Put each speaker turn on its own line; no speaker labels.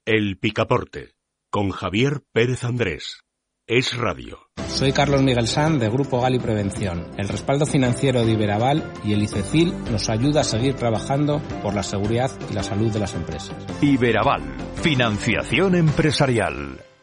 El Picaporte, con Javier Pérez Andrés. Es Radio.
Soy Carlos Miguel Sanz, de Grupo Gali Prevención. El respaldo financiero de Iberaval y el ICECIL nos ayuda a seguir trabajando por la seguridad y la salud de las empresas.
Iberaval, financiación empresarial.